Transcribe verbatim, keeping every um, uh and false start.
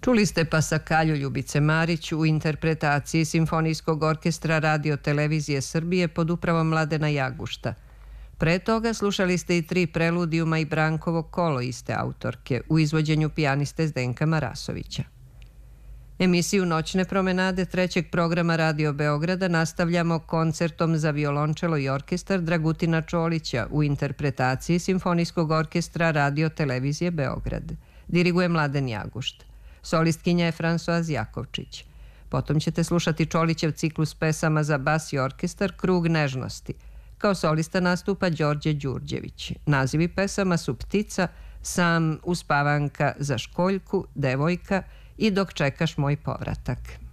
Čuli ste Pasakalju Ljubice Marić u interpretaciji Simfonijskog orkestra Radio Televizije Srbije pod upravom Mladena Jagušta. Pre toga slušali ste i tri preludijuma i Brankovo kolo iste autorke u izvođenju pijaniste Zdenka Marasovića. Emisiju Noćne promenade trećeg programa Radio Beograda nastavljamo koncertom za violončelo i orkestar Dragutina Čolića u interpretaciji Simfonijskog orkestra Radio Televizije Beograd. Diriguje Mladen Jagušt. Solistkinja je Fransoaz Jakovčić. Potom ćete slušati Čolićev ciklus pesama za bas i orkestar Krug nežnosti. Kao solista nastupa Đorđe Đurđević. Nazivi pesama su Ptica, Sam, Uspavanka, Za školjku, Devojka i Dok čekaš moj povratak.